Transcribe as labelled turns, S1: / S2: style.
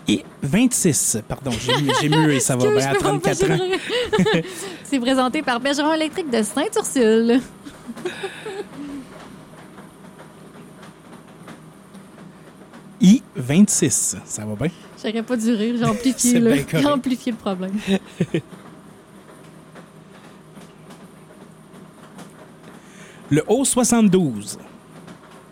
S1: I26, pardon, j'ai mué, ça va bien à 34 ans.
S2: C'est présenté par Bergeron électrique de Sainte-Ursule.
S1: I26, ça va bien?
S2: J'aurais pas dû rire, j'ai amplifié,
S1: C'est
S2: là.
S1: bien correct.
S2: J'ai amplifié le problème.
S1: Le O72.